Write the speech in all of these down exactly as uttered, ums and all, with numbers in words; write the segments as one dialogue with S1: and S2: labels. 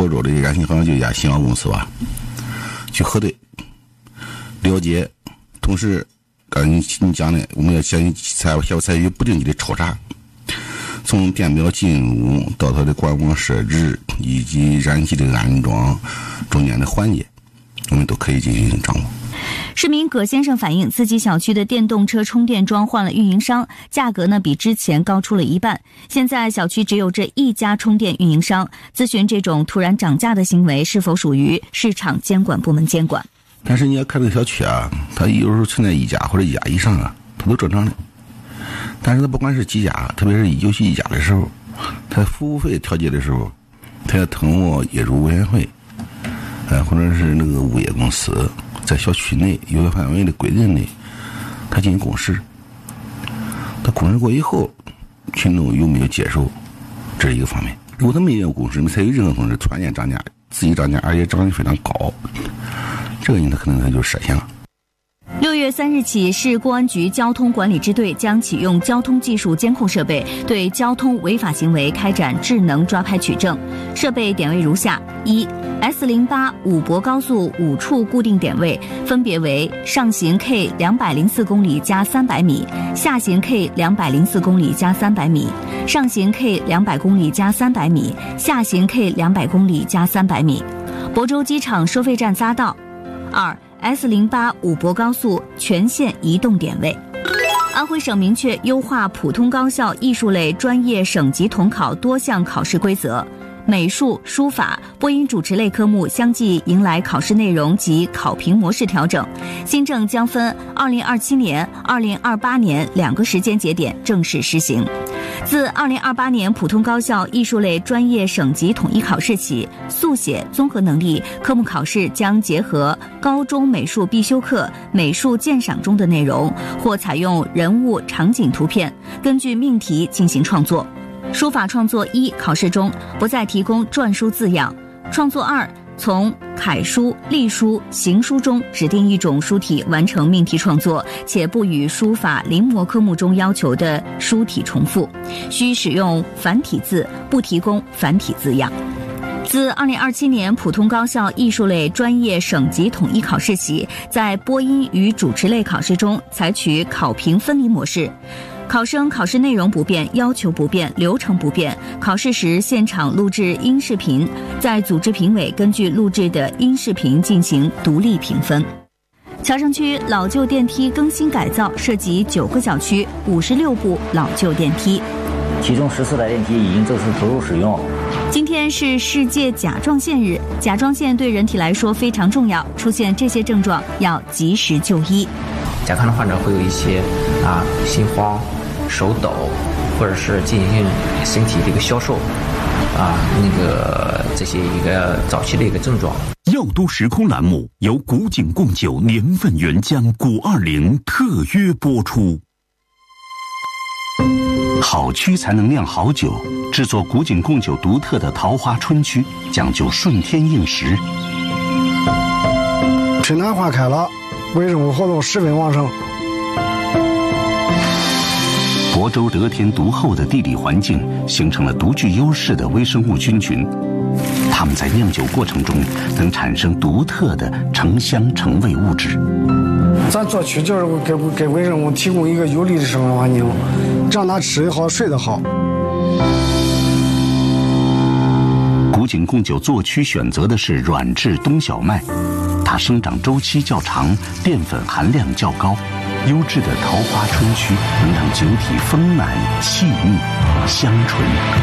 S1: 亳州的燃信好像就一家新华公司吧，去核对了解，同时刚才你讲的，我们要先采要采取不定期的抽查，从电表进入到它的管网设置以及燃气的安装中间的环节，我们都可以进行掌握。
S2: 市民葛先生反映，自己小区的电动车充电桩换了运营商，价格呢比之前高出了一半。现在小区只有这一家充电运营商，咨询这种突然涨价的行为是否属于市场监管部门监管。
S1: 但是你要看这个小区啊，它有时候存在一家或者一家以上啊，它都正常的。但是它不管是几家，特别是尤其一家的时候，它服务费调节的时候，它要通过业主委员会，呃，或者是那个物业公司，在小区内有的范围的规定内，它进行公示。它公示过以后，群众有没有接受，这是一个方面。如果他没有公示，没采取任何方式，突然间涨价，自己涨价，而且涨得非常高，这个人他可能他就涉嫌了。
S2: 六月三日起，市公安局交通管理支队将启用交通技术监控设备，对交通违法行为开展智能抓拍取证。设备点位如下：一 S 零八 武博高速五处固定点位，分别为上行 K 两百零四公里加三百米，下行 K 两百零四公里加三百米，上行 K 两百公里加三百米，下行 K 两百公里加三百米。亳州机场收费站匝道。二S 零八 武博高速全线移动点位。安徽省明确优化普通高校艺术类专业省级统考多项考试规则，美术、书法、播音主持类科目相继迎来考试内容及考评模式调整。新政将分二零二七年、二零二八年两个时间节点正式施行。自二零二八年普通高校艺术类专业省级统一考试起，速写综合能力科目考试将结合高中美术必修课美术鉴赏中的内容，或采用人物场景图片，根据命题进行创作。书法创作一考试中不再提供篆书字样，创作二从楷书、隶书、行书中指定一种书体完成命题创作，且不与书法临摹科目中要求的书体重复，需使用繁体字，不提供繁体字样。自二零二七年普通高校艺术类专业省级统一考试起，在播音与主持类考试中采取考评分离模式，考生考试内容不变，要求不变，流程不变。考试时现场录制音视频，再组织评委根据录制的音视频进行独立评分。桥城区老旧电梯更新改造涉及九个小区，五十六部老旧电梯，
S3: 其中十四台电梯已经正式投入使用。
S2: 今天是世界甲状腺日，甲状腺对人体来说非常重要，出现这些症状要及时就医。
S4: 甲亢的患者会有一些啊心慌、手抖，或者是进行身体的一个消瘦啊，那个这些一个早期的一个症状。
S5: 药都时空栏目由古井贡酒年份原浆古二零特约播出。好曲才能酿好酒，制作古井贡酒独特的桃花春曲，讲究顺天应时。
S6: 春暖花开了，微生物活动十分旺盛。
S5: 亳州得天独厚的地理环境，形成了独具优势的微生物菌群，它们在酿酒过程中能产生独特的成香成味物质。
S6: 咱做曲就是给给微生物提供一个有利的生活环境，让它吃得好，睡得好。
S5: 古井贡酒做曲选择的是软质冬小麦，它生长周期较长，淀粉含量较高。优质的桃花春曲能让酒体丰满细腻香醇，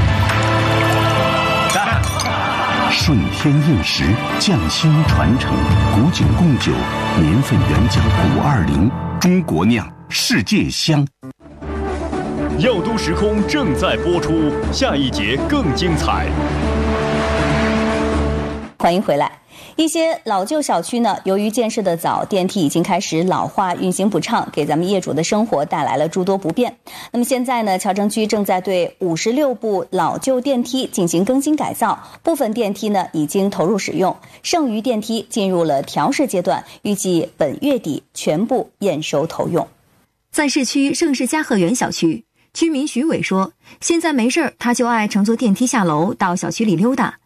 S5: 顺天应时，匠心传承。古井贡酒年份原浆古二零，中国酿，世界香。
S7: 药都时空正在播出，下一节更精彩。
S2: 欢迎回来。一些老旧小区呢，由于建设的早，电梯已经开始老化，运行不畅，给咱们业主的生活带来了诸多不便。那么现在呢，桥城区正在对五十六部老旧电梯进行更新改造，部分电梯呢已经投入使用，剩余电梯进入了调试阶段，预计本月底全部验收投用。
S8: 在市区盛世嘉禾园小区，居民徐伟说，现在没事儿他就爱乘坐电梯下楼到小区里溜达。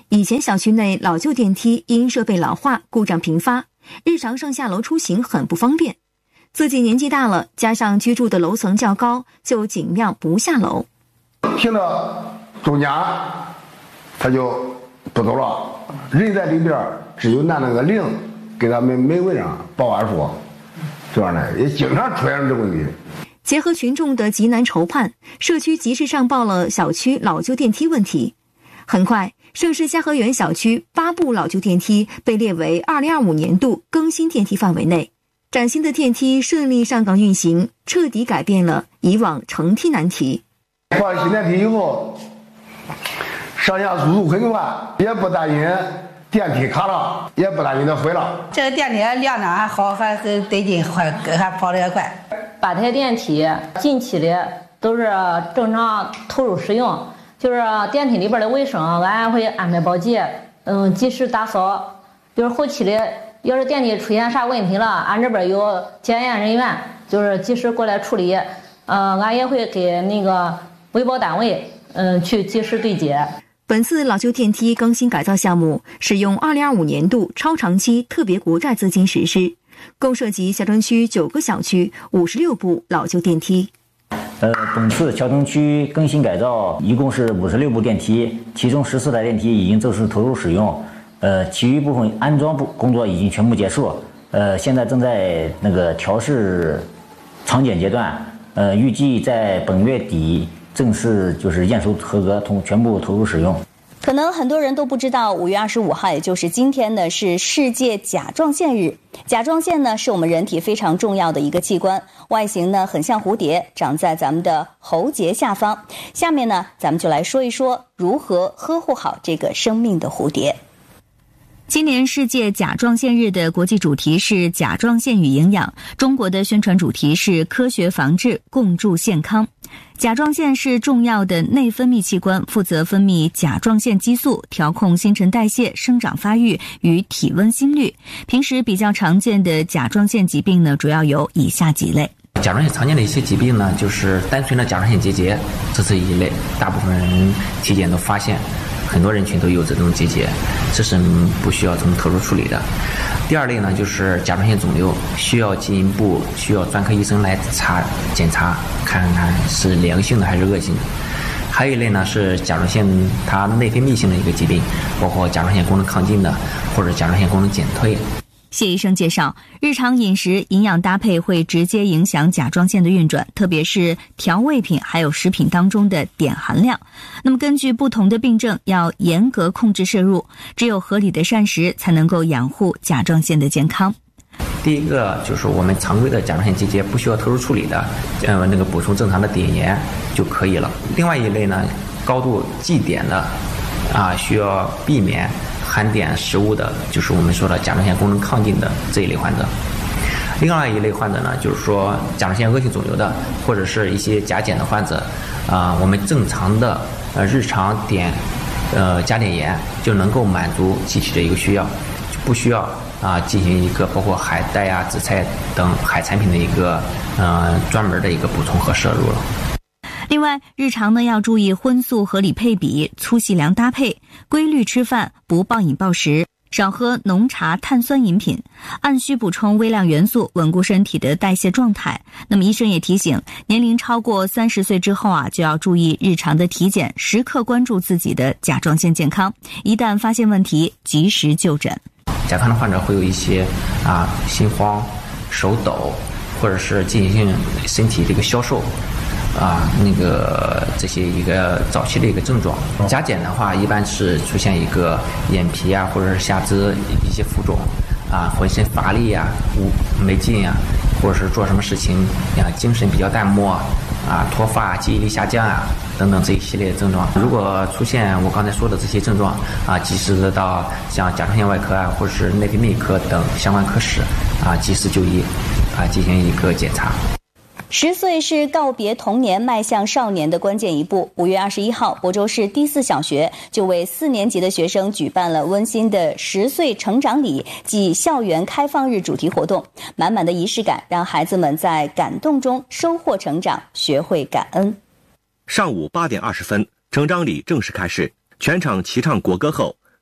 S8: 以前小区内老旧电梯因设备老化故障频发，日常上下楼出行很不方便。自己年纪大了，加上居住的楼层较高，就尽量不下楼。
S9: 停到中间，他就不走了。人在里边，只有拿那个铃给他们门卫上报案说，这样的也经常出现这个问题。
S8: 结合群众的急难筹盼，社区及时上报了小区老旧电梯问题。很快，盛世嘉和园小区八部老旧电梯被列为二零二五年度更新电梯范围内。崭新的电梯顺利上岗运行，彻底改变了以往乘梯难题。
S9: 换了新电梯以后，上下速度很快，也不担心电梯卡了，也不担心它毁了。
S10: 这个电梯亮亮还好，还很得劲，还还跑得也快。
S11: 八台电梯近期的都是正常投入使用，就是电梯里边的卫生，俺会安排保洁，嗯，及时打扫。就是后期的，要是电梯出现啥问题了，俺这边有检验人员，就是及时过来处理。呃，俺也会给那个维保单位，嗯，去及时对接。
S8: 本次老旧电梯更新改造项目使用二零二五年度超长期特别国债资金实施，共涉及小城区九个小区五十六部老旧电梯。
S3: 呃，本次小城区更新改造一共是五十六部电梯，其中十四台电梯已经正式投入使用，呃，其余部分安装部工作已经全部结束，呃，现在正在那个调试常检阶段，呃，预计在本月底正式就是验收合格，同全部投入使用。
S2: 可能很多人都不知道，五月二十五号，也就是今天呢，是世界甲状腺日。甲状腺呢，是我们人体非常重要的一个器官，外形呢很像蝴蝶，长在咱们的喉结下方。下面呢，咱们就来说一说如何呵护好这个生命的蝴蝶。今年世界甲状腺日的国际主题是甲状腺与营养，中国的宣传主题是科学防治，共筑健康。甲状腺是重要的内分泌器官，负责分泌甲状腺激素，调控新陈代谢、生长发育与体温心率。平时比较常见的甲状腺疾病呢，主要有以下几类。
S4: 甲状腺常见的一些疾病呢，就是单纯的甲状腺结节，这是一类，大部分人体检都发现很多人群都有这种结节，这是不需要怎么特殊处理的。第二类呢，就是甲状腺肿瘤，需要进一步需要专科医生来查检查，看看是良性的还是恶性的。还有一类呢是甲状腺它内分泌性的一个疾病，包括甲状腺功能亢进的或者甲状腺功能减退。
S2: 谢医生介绍，日常饮食营养搭配会直接影响甲状腺的运转，特别是调味品还有食品当中的碘含量。那么根据不同的病症，要严格控制摄入，只有合理的膳食才能够养护甲状腺的健康。
S4: 第一个就是我们常规的甲状腺结节不需要特殊处理的，呃，那个补充正常的碘盐就可以了。另外一类呢，高度忌碘的，啊，需要避免含碘食物的，就是我们说的甲状腺功能亢进的这一类患者。另外一类患者呢，就是说甲状腺恶性肿瘤的，或者是一些甲减的患者，啊、呃，我们正常的呃日常碘，呃加碘盐就能够满足机体的一个需要，就不需要啊、呃、进行一个包括海带啊、紫菜等海产品的一个呃专门的一个补充和摄入了。
S2: 另外，日常呢要注意荤素合理配比，粗细粮搭配，规律吃饭，不暴饮暴食，少喝浓茶、碳酸饮品，按需补充微量元素，稳固身体的代谢状态。那么医生也提醒，年龄超过三十岁之后啊，就要注意日常的体检，时刻关注自己的甲状腺健康，一旦发现问题，及时就诊。
S4: 甲状腺患者会有一些啊心慌、手抖，或者是进行身体这个消瘦。啊，那个这些一个早期的一个症状，甲减的话，一般是出现一个眼皮啊，或者是下肢一些浮肿，啊，浑身乏力啊，无没劲啊，或者是做什么事情啊，精神比较淡漠啊，脱发、记忆力下降啊，等等这一系列的症状。如果出现我刚才说的这些症状啊，及时的到像甲状腺外科啊，或者是内分泌科等相关科室啊，及时就医啊，进行一个检查。
S2: 十岁是告别童年迈向少年的关键一步。五月二十一号，亳州市第四小学就为四年级的学生举办了温馨的十岁成长礼暨校园开放日主题活动，满满的仪式感让孩子们在感动中收获成长，学会感恩。
S12: 上午八点二十分，成长礼正式开始，全场齐唱国歌后，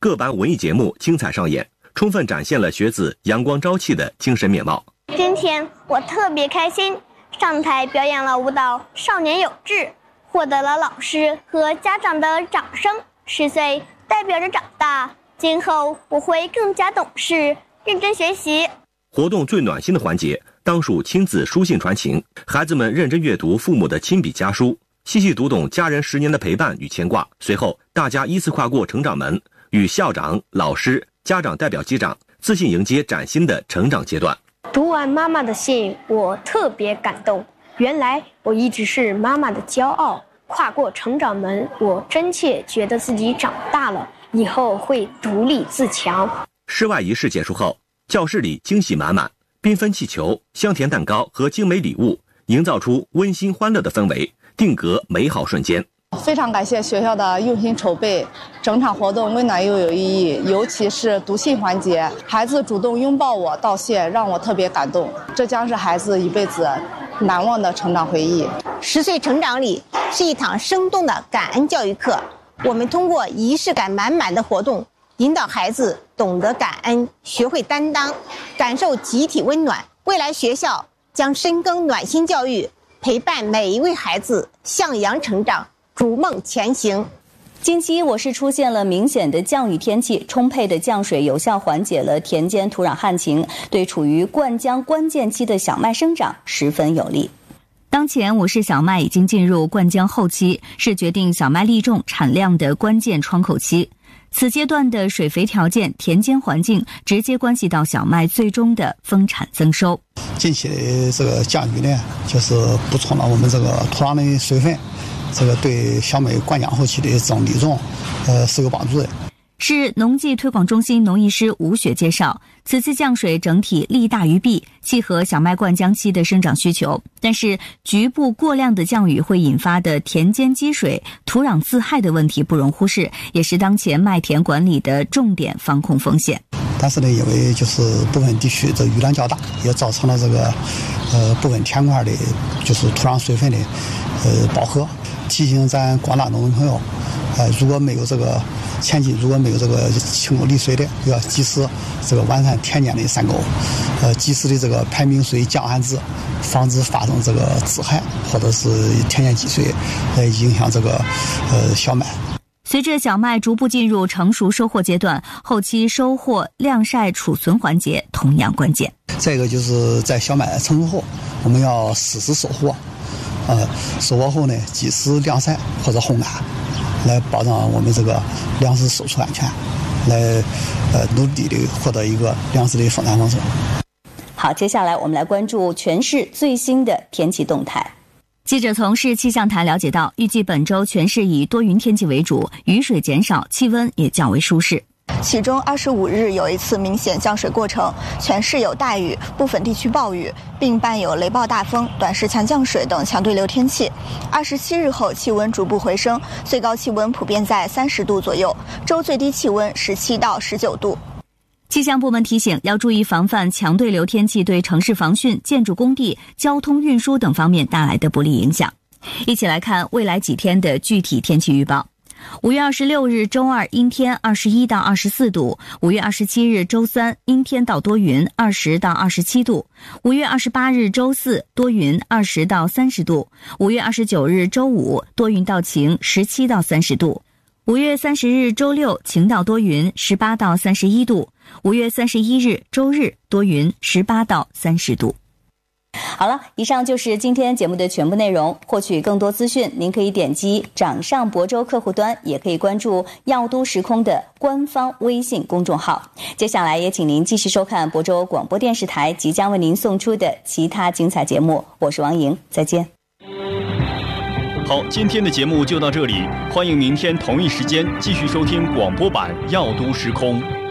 S12: 各班文艺节目精彩上演，充分展现了学子阳光朝气的精神面貌。
S13: 今天我特别开心，上台表演了舞蹈《少年有志》，获得了老师和家长的掌声。十岁代表着长大，今后我会更加懂事，认真学习。
S12: 活动最暖心的环节当属亲子书信传情，孩子们认真阅读父母的亲笔家书，细细读懂家人十年的陪伴与牵挂。随后大家依次跨过成长门，与校长、老师、家长代表击掌，自信迎接崭新的成长阶段。
S14: 读完妈妈的信，我特别感动，原来我一直是妈妈的骄傲。跨过成长门，我真切觉得自己长大了，以后会独立自强。
S12: 室外仪式结束后，教室里惊喜满满，缤纷气球、香甜蛋糕和精美礼物，营造出温馨欢乐的氛围，定格美好瞬间。
S15: 非常感谢学校的用心筹备，整场活动温暖又有意义，尤其是读信环节，孩子主动拥抱我道谢，让我特别感动，这将是孩子一辈子难忘的成长回忆。
S16: 十岁成长礼是一堂生动的感恩教育课，我们通过仪式感满满的活动，引导孩子懂得感恩，学会担当，感受集体温暖。未来学校将深耕暖心教育，陪伴每一位孩子向阳成长，逐梦前行。
S2: 近期我市出现了明显的降雨天气，充沛的降水有效缓解了田间土壤旱情，对处于灌浆关键期的小麦生长十分有利。当前我市小麦已经进入灌浆后期，是决定小麦粒重产量的关键窗口期。此阶段的水肥条件、田间环境直接关系到小麦最终的丰产增收。
S17: 近期的这个降雨呢，就是补充了我们这个土壤的水分，这个对小麦灌浆后期的整粒重，呃是有帮助的。
S2: 市农技推广中心农艺师吴雪介绍，此次降水整体利大于弊，契合小麦灌浆期的生长需求。但是局部过量的降雨会引发的田间积水、土壤自害的问题不容忽视，也是当前麦田管理的重点防控风险。
S17: 但是呢，因为就是部分地区这雨量较大，也造成了这个呃部分田块的，就是土壤水分的呃饱和。提醒咱广大农民朋友，呃，如果没有这个前期如果没有这个清沟利水的，要及时这个完善田间的山沟，呃，及时的这个排明水、降旱治，防止发生这个自害或者是田间积水，来影响这个呃小麦。
S2: 随着小麦逐步进入成熟收获阶段，后期收获、晾晒、储存环节同样关键。
S17: 再一个就是在小麦成熟后，我们要适时收获，呃，收获后呢，及时晾晒或者烘干，来保障我们这个粮食收出安全，来呃努力的获得一个粮食的丰产丰收。
S2: 好，接下来我们来关注全市最新的天气动态。记者从市气象台了解到，预计本周全市以多云天气为主，雨水减少，气温也较为舒适。
S18: 其中二十五日有一次明显降水过程，全市有大雨，部分地区暴雨，并伴有雷暴大风、短时强降水等强对流天气。二十七日后气温逐步回升，最高气温普遍在三十度左右，周最低气温十七到十九度。
S2: 气象部门提醒，要注意防范强对流天气对城市防汛、建筑工地、交通运输等方面带来的不利影响。一起来看未来几天的具体天气预报。五月二十六日周二阴天，二十一到二十四度；五月二十七日周三阴天到多云，二十到二十七度；五月二十八日周四多云，二十到三十度；五月二十九日周五多云到晴，十七到三十度；五月三十日周六晴到多云，十八到三十一度；五月三十一日周日多云，十八到三十度。好了，以上就是今天节目的全部内容。获取更多资讯，您可以点击掌上亳州客户端，也可以关注药都时空的官方微信公众号。接下来也请您继续收看亳州广播电视台即将为您送出的其他精彩节目。我是王莹，再见。
S7: 好，今天的节目就到这里，欢迎明天同一时间继续收听广播版药都时空。